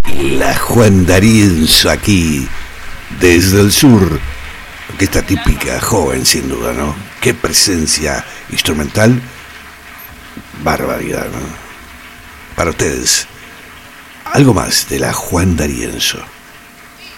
La Juan D'Arienzo aquí, desde el sur. Que esta típica joven, sin duda, ¿no? Qué presencia instrumental. Barbaridad, ¿no? Para ustedes, algo más de la Juan D'Arienzo.